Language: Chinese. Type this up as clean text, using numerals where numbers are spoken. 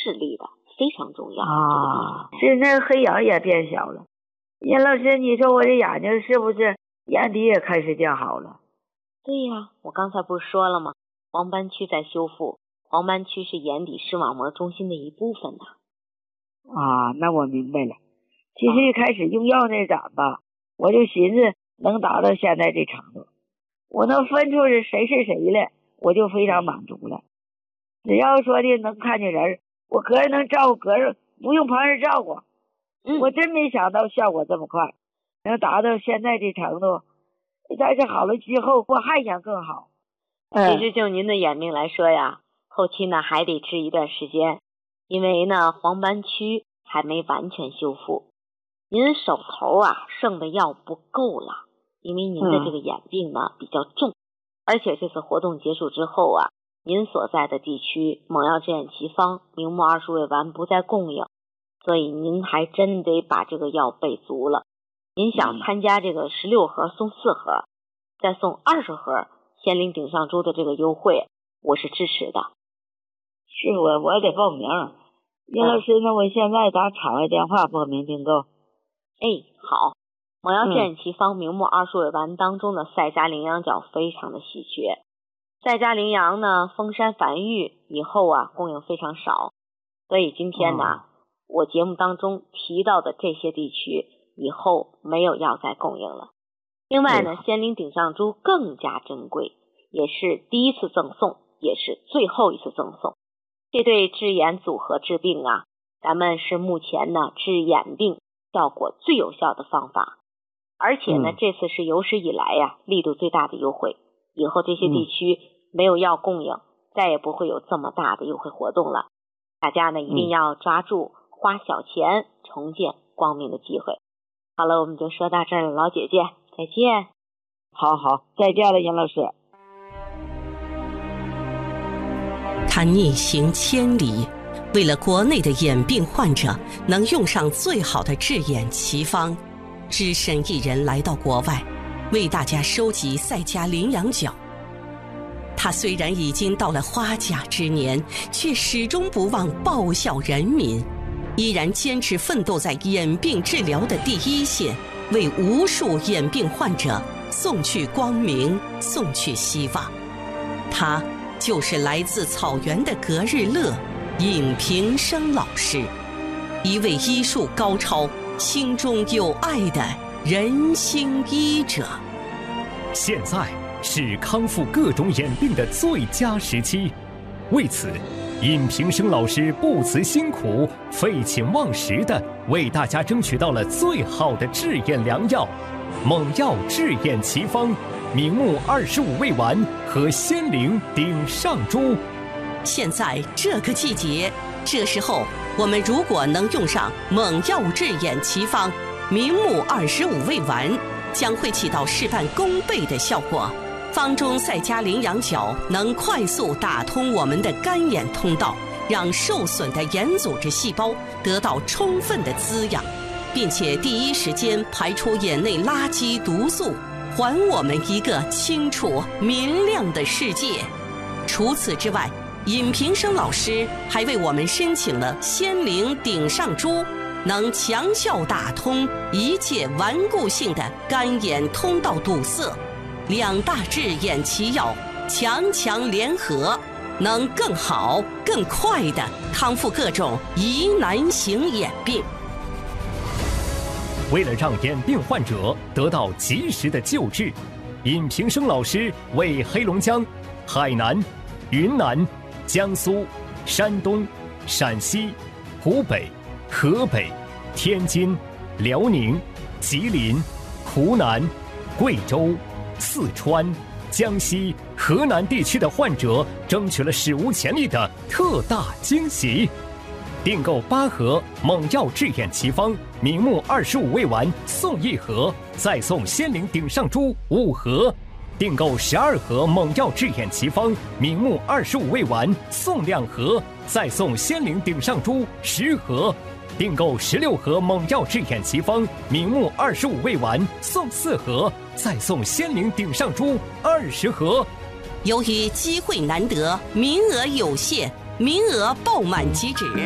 视力的，非常重要啊。是那黑影也变小了。严老师，你说我这眼睛是不是眼底也开始变好了？ 对呀，我刚才不是说了吗？黄斑区在修复，黄斑区是眼底视网膜中心的一部分呢。 啊，那我明白了。其实一开始用药那阵吧，我就寻思能达到现在这程度，我能分出是谁是谁来，我就非常满足了。只要说的能看见人，我个人能照顾个人，不用旁人照顾。我真没想到效果这么快，能达到现在这程度。但是好了之后，我还想更好。 其实就您的眼病来说呀，后期呢还得治一段时间，因为呢黄斑区还没完全修复，您手头啊剩的药不够了，因为您的这个眼病呢比较重，而且这次活动结束之后啊，您所在的地区猛药治眼奇方明目20味丸不再供应，所以您还真得把这个药备足了。您想参加这个16盒送4盒，再送20盒仙灵顶上珠的这个优惠，我是支持的。 是我得报名。严老师，那我现在打场外电话报名订购。 好。猛药治眼奇方明目20味丸当中的赛迦羚羊角非常的稀缺，赛迦羚羊呢封山繁育以后啊供应非常少，所以今天呢我节目当中提到的这些地区以后没有药再供应了。另外呢仙灵顶上珠更加珍贵，也是第一次赠送，也是最后一次赠送。这对治眼组合治病啊，咱们是目前呢治眼病效果最有效的方法，而且呢这次是有史以来呀力度最大的优惠，以后这些地区没有药供应，再也不会有这么大的优惠活动了。大家呢一定要抓住花小钱重建光明的机会。好了，我们就说到这儿了，老姐姐再见。 好，再见了，严老师。 他逆行千里，为了国内的眼病患者能用上最好的治眼奇方，只身一人来到国外，为大家收集赛迦羚羊角。他虽然已经到了花甲之年，却始终不忘报效人民，依然坚持奋斗在眼病治疗的第一线，为无数眼病患者送去光明，送去希望。他就是来自草原的格日乐尹平生老师，一位医术高超、心中有爱的人心医者。 现在是康复各种眼病的最佳时期，为此尹平生老师不辞辛苦、废寝忘食地为大家争取到了最好的治眼良药——猛药治眼奇方明目25味丸和仙灵顶上珠。 现在这个季节，这时候我们如果能用上猛药治眼奇方明目25味丸，将会起到事半功倍的效果。方中赛迦羚羊角能快速打通我们的干眼通道，让受损的眼组织细胞得到充分的滋养，并且第一时间排出眼内垃圾毒素，还我们一个清楚明亮的世界。除此之外，尹平生老师还为我们申请了仙灵顶上珠，能强效打通一切顽固性的干眼通道堵塞。两大治眼奇药强联合，能更好更快地康复各种疑难型眼病。 为了让眼病患者得到及时的救治，尹平生老师为黑龙江、海南、云南、江苏、山东、陕西、湖北、河北、天津、辽宁、吉林、湖南、贵州、四川、江西、河南地区的患者争取了史无前例的特大惊喜。订购8盒猛药治眼奇方明目25味丸送1盒，再送仙灵顶上珠5盒。订购12盒猛药治眼奇方明目25味丸送2盒，再送仙灵顶上珠10盒。订购16盒猛药治眼奇方明目25味丸送4盒，再送仙灵顶上珠20盒。 由于机会难得，名额有限，名额爆满即止。